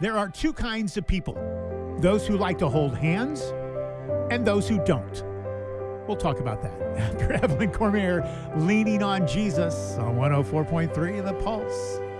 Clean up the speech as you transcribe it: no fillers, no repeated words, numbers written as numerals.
There are two kinds of people, those who like to hold hands and those who don't. We'll talk about that after Evelyn Cormier leaning on Jesus on 104.3 The Pulse.